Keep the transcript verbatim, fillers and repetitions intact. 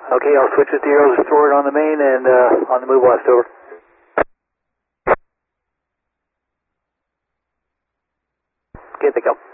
Okay, I'll switch with the arrows stored on the main and uh, on the move west, over. Okay, they go.